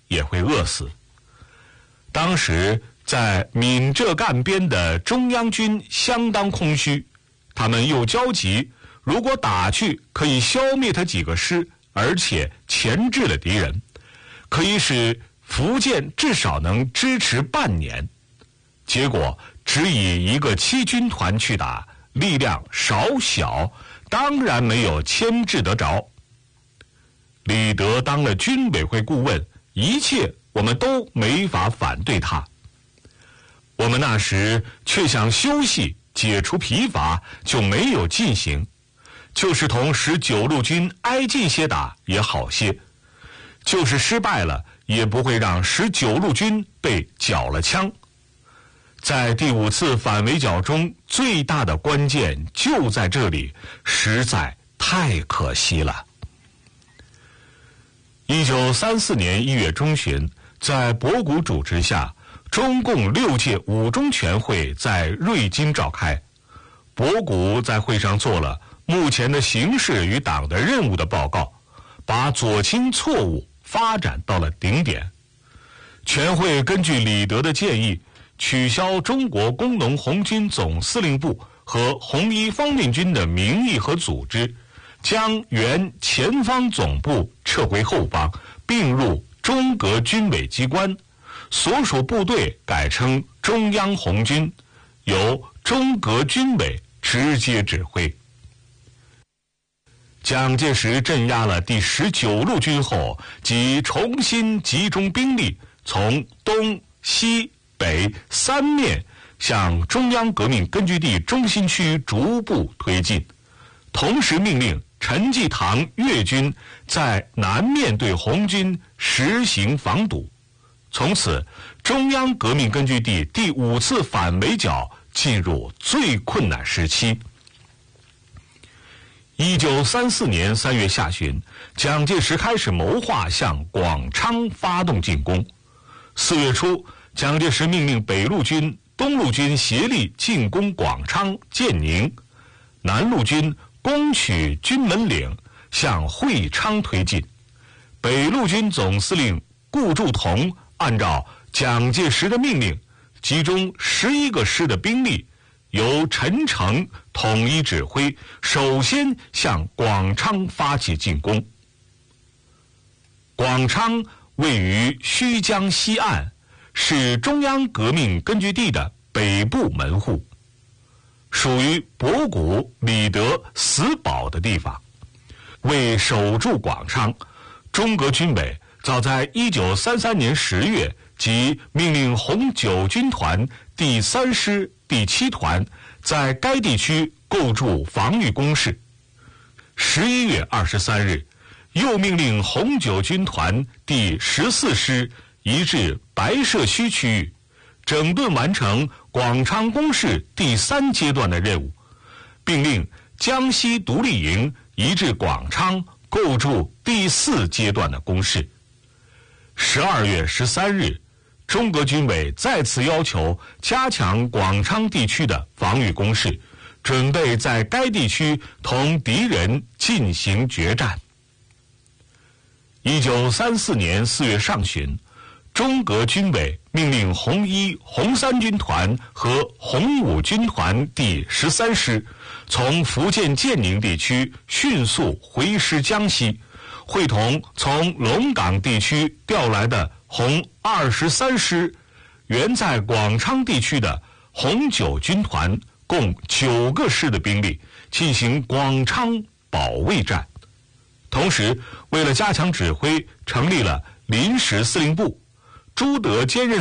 也会饿死。当时在闽浙赣边的中央军相当空虚，他们又焦急，如果打去可以消灭他几个师，而且钳制了敌人，可以使福建至少能支持半年。结果只以一个7军团去打，力量少小，当然没有牵制得着。李德当了军委会顾问，一切我们都没法反对他。我们那时却想休息解除疲乏，就没有进行，就是同19路军挨近些打也好些，就是失败了也不会让19路军被缴了枪。在第5次反围剿中，最大的关键就在这里，实在太可惜了。1934年1月中旬，在博古主持下，中共6届5中全会在瑞金召开。博古在会上做了目前的形势与党的任务的报告，把左倾错误发展到了顶点。全会根据李德的建议，取消中国工农红军总司令部和红一方面军的名义和组织，将原前方总部撤回后方，并入中革军委机关，所属部队改称中央红军，由中革军委直接指挥。蒋介石镇压了第19路军后，即重新集中兵力，从东西北3面向中央革命根据地中心区逐步推进，同时命令陈济棠粤军在南面对红军实行防堵。从此，中央革命根据地第5次反围剿进入最困难时期。1934年3月下旬，蒋介石开始谋划向广昌发动进攻。4月初，蒋介石命令北路军、东路军协力进攻广昌、建宁，南路军攻取军门岭，向会昌推进。北路军总司令顾祝同按照蒋介石的命令，集中11个师的兵力，由陈诚统一指挥，首先向广昌发起进攻。广昌位于胥江西岸，是中央革命根据地的北部门户，属于博古、李德死保的地方。为守住广昌，中革军委早在1933年10月即命令红9军团第3师第7团在该地区构筑防御工事。11月23日，又命令红9军团第14师移至白社区区域，整顿完成广昌工事第3阶段的任务，并令江西独立营移至广昌，构筑第4阶段的工事。12月13日，中革军委再次要求加强广昌地区的防御工事，准备在该地区同敌人进行决战。1934年4月上旬，中革军委命令红1、红3军团和红5军团第13师从福建建宁地区迅速回师江西，会同从龙岗地区调来的红23师、原在广昌地区的红9军团共9个师的兵力进行广昌保卫战。同时，为了加强指挥，成立了临时司令部，朱德兼任